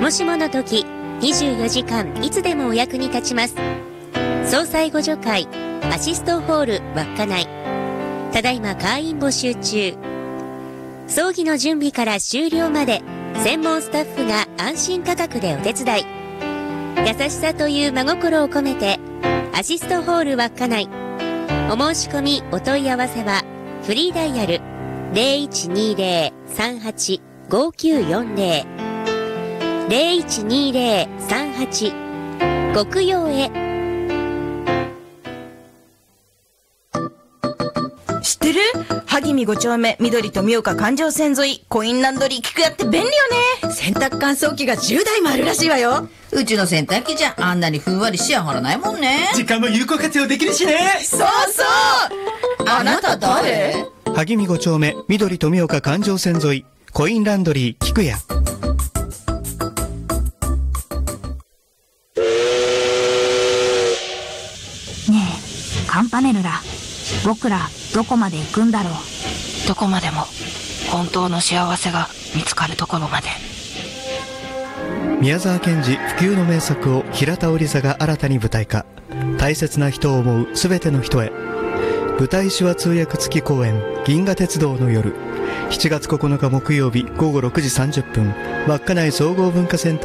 もしもの時、24時間いつでもお役に立ちます。総裁互助会アシストホール稚内。ただいま会員募集中。葬儀の準備から終了まで専門スタッフが安心価格でお手伝い。優しさという真心を込めてアシストホール稚内。お申し込みお問い合わせはフリーダイヤル 0120-38-5940 0120-38 ご供養へ。 知ってる？萩見5丁目緑富岡環状線沿いコインランドリー菊屋って便利よね。 洗濯乾燥機が10台もあるらしいわよ。 うちの洗濯機じゃあんなにふんわりし上がらないもんね。 時間も有効活用できるしね。 そうそう。あなた誰？ 萩見5丁目緑富岡環状線沿いコインランドリー菊屋。 ねえカンパネルラ、僕らどこまで行くんだろう。 どこまでも本当の幸せが見つかるところまで。 宮沢賢治不朽の名作を平田織座が新たに舞台化。大切な人を思うすべての人へ。舞台手話通訳付き公演銀河鉄道の夜、7月9日木曜日午後6時30分、稚内総合文化センター